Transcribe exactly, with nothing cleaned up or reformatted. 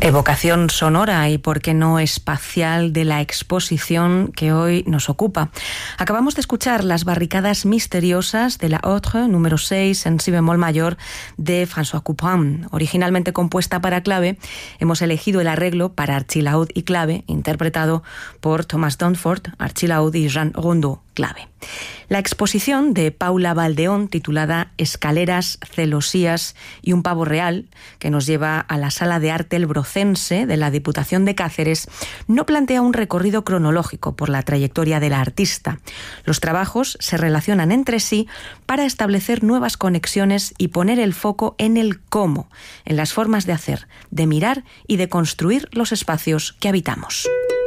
Evocación sonora y, por qué no, espacial de la exposición que hoy nos ocupa. Acabamos de escuchar Las barricadas misteriosas de la Autre número seis en si bemol mayor de François Couperin. Originalmente compuesta para clave, hemos elegido el arreglo para archilaúd y clave, interpretado por Thomas Dunford, archilaúd, y Jean Rondeau, clave. La exposición de Paula Baldeón, titulada Escaleras, celosías y un pavo real, que nos lleva a la Sala de Arte El Brocense de la Diputación de Cáceres, no plantea un recorrido cronológico por la trayectoria de la artista. Los trabajos se relacionan entre sí para establecer nuevas conexiones y poner el foco en el cómo, en las formas de hacer, de mirar y de construir los espacios que habitamos.